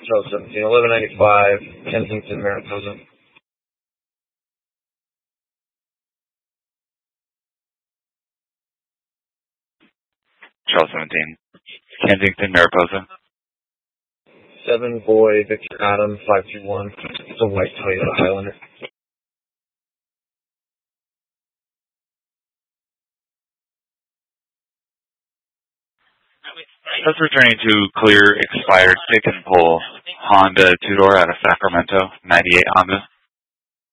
Charles 17, 1195, Kensington, Mariposa. Charles 17, Kensington, Mariposa. 7 Boy Victor Adam 521. It's a white Toyota Highlander. That's returning to clear expired pick and pull Honda two-door out of Sacramento, 98 Honda.